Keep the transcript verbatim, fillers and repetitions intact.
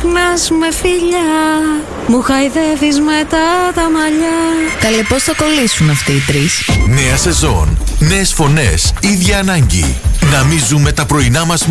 ξυπνάς με φιλιά, μου χαϊδεύεις μετά τα μαλλιά. Καλέ, πώς θα κολλήσουν αυτοί οι τρεις? Νέα σεζόν, νέες φωνές, ίδια ανάγκη. Να μην ζούμε τα πρωινά μας